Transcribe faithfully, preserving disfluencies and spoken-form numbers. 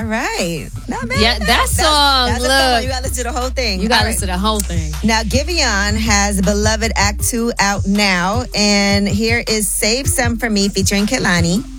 All right. Not bad. Yeah, that song, That's, that's look. a fun one. You got to listen to the whole thing. You got to All right. listen to the whole thing. Now, Giveon has Beloved Act two out now. And here is Save Some For Me featuring Kehlani.